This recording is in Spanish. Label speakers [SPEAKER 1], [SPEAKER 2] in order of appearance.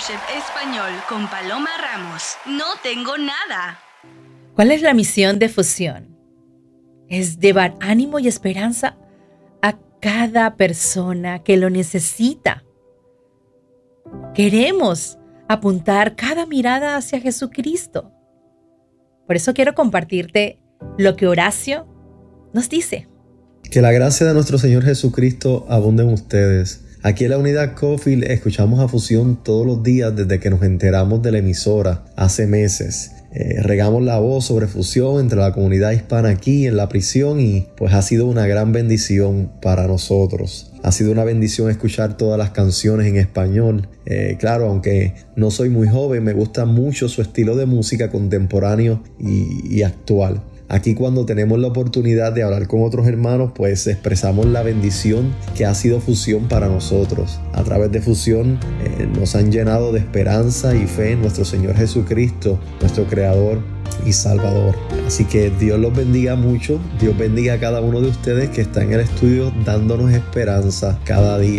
[SPEAKER 1] Fellowship Español con Paloma Ramos. No tengo nada.
[SPEAKER 2] ¿Cuál es la misión de Fusión? Es llevar ánimo y esperanza a cada persona que lo necesita. Queremos apuntar cada mirada hacia Jesucristo. Por eso quiero compartirte lo que Horacio nos dice.
[SPEAKER 3] Que la gracia de nuestro Señor Jesucristo abunde en ustedes. Aquí en la unidad Cofield escuchamos a Fusión todos los días desde que nos enteramos de la emisora hace meses. Regamos la voz sobre Fusión entre la comunidad hispana aquí en la prisión y pues ha sido una gran bendición para nosotros. Ha sido una bendición escuchar todas las canciones en español. Claro, aunque no soy muy joven, me gusta mucho su estilo de música contemporáneo y actual. Aquí cuando tenemos la oportunidad de hablar con otros hermanos, pues expresamos la bendición que ha sido Fusión para nosotros. A través de Fusión nos han llenado de esperanza y fe en nuestro Señor Jesucristo, nuestro Creador y Salvador. Así que Dios los bendiga mucho. Dios bendiga a cada uno de ustedes que está en el estudio dándonos esperanza cada día.